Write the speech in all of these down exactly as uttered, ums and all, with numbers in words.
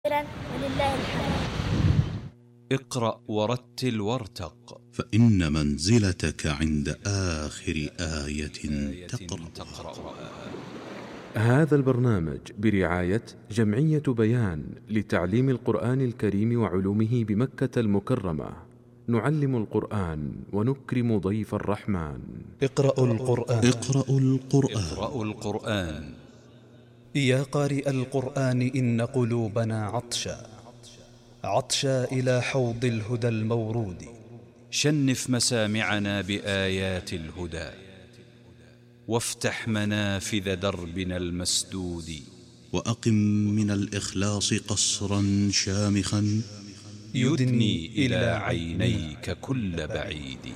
ولله الحمد. اقرأ ورتل وارتق، فإن منزلتك عند آخر آية تقرأها. هذا البرنامج برعاية جمعية بيان لتعليم القرآن الكريم وعلومه بمكة المكرمة. نعلم القرآن ونكرم ضيف الرحمن. اقرأوا القرآن. اقرأوا القرآن. اقرأوا القرآن. يا قارئ القرآن، إن قلوبنا عطشا عطشا إلى حوض الهدى المورود. شنف مسامعنا بآيات الهدى، وافتح منافذ دربنا المسدود. وأقم من الإخلاص قصرا شامخا يدني إلى عينيك كل بعيد.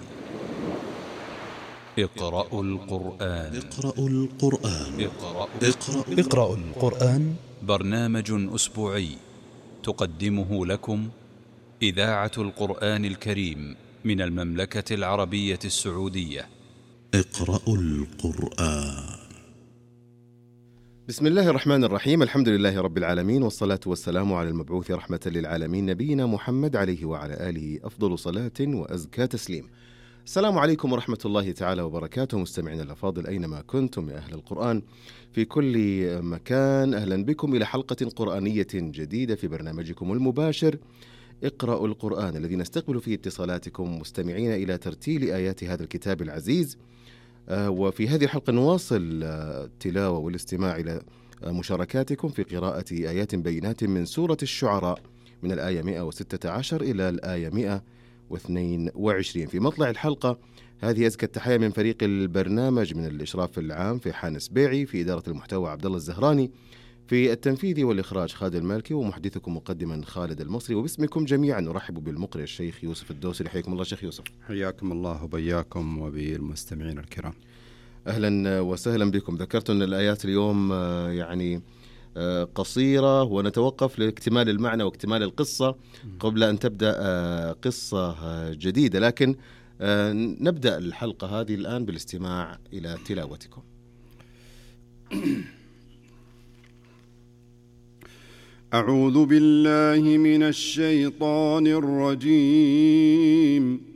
اقرأوا القرآن. اقرأوا القرآن. اقرأوا, اقرأوا, اقرأوا القرآن. برنامج أسبوعي تقدمه لكم إذاعة القرآن الكريم من المملكة العربية السعودية. اقرأوا القرآن. بسم الله الرحمن الرحيم. الحمد لله رب العالمين، والصلاة والسلام على المبعوث رحمة للعالمين نبينا محمد عليه وعلى آله أفضل صلاة وأزكى تسليم. السلام عليكم ورحمة الله تعالى وبركاته. مستمعينا الأفاضل أينما كنتم يا أهل القرآن في كل مكان، أهلا بكم إلى حلقة قرآنية جديدة في برنامجكم المباشر اقرأوا القرآن، الذي نستقبل فيه اتصالاتكم مستمعين إلى ترتيل آيات هذا الكتاب العزيز. وفي هذه الحلقة نواصل التلاوة والاستماع إلى مشاركاتكم في قراءة آيات بينات من سورة الشعراء من الآية مئة وستة عشر إلى الآية مئة واثنين وعشرين. في مطلع الحلقة هذه أزكى التحية من فريق البرنامج، من الإشراف العام في حانس بيعي، في إدارة المحتوى عبد الله الزهراني، في التنفيذ والإخراج خالد المالكي، ومحدثكم مقدما خالد المصري. وباسمكم جميعا نرحب بالمقرئ الشيخ يوسف الدوسري. حياكم الله شيخ يوسف. حياكم الله وبياكم وبالمستمعين الكرام. أهلا وسهلا بكم. ذكرت أن الآيات اليوم يعني قصيرة، ونتوقف لاكتمال المعنى واكتمال القصة قبل أن تبدأ قصة جديدة، لكن نبدأ الحلقة هذه الآن بالاستماع إلى تلاوتكم. أعوذ بالله من الشيطان الرجيم.